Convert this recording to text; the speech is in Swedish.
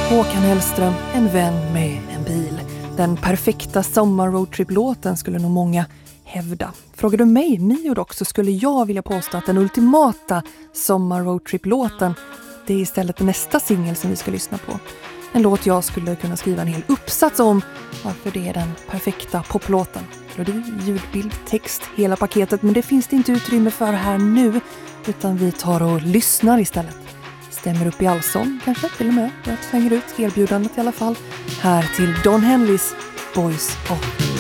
Håkan Hellström, en vän med en bil. Den perfekta sommar-roadtrip-låten skulle nog många hävda. Frågar du mig, Mio dock, så skulle jag vilja påstå att den ultimata sommar-roadtrip-låten, det är istället nästa singel som vi ska lyssna på. En låt jag skulle kunna skriva en hel uppsats om varför det är den perfekta poplåten. Melodi, ljudbild, text, hela paketet, men det finns det inte utrymme för här nu, utan vi tar och lyssnar istället. Stämmer upp i allsång kanske till och med. Jag slänger ut erbjudandet i alla fall. Här till Don Henleys Boys of